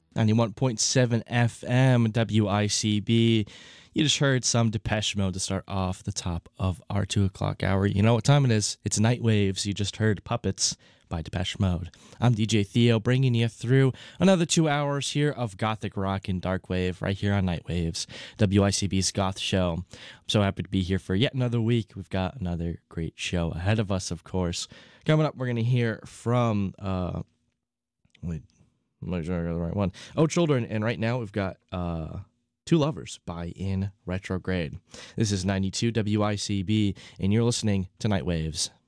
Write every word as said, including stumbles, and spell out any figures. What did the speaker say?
ninety-one point seven F M, W I C B. You just heard some Depeche Mode to start off the top of our two o'clock hour. You know what time it is? It's Night Waves. You just heard Puppets by Depeche Mode. I'm D J Theo, bringing you through another two hours here of Gothic Rock and Dark Wave right here on Night Waves, W I C B's Goth Show. I'm so happy to be here for yet another week. We've got another great show ahead of us, of course. Coming up, we're going to hear from... Uh, wait, I'm not sure I got the right one. Oh, Children, and right now we've got... Uh, Two Lovers by In Retrograde. This is ninety-two W I C B, and you're listening to Night Waves.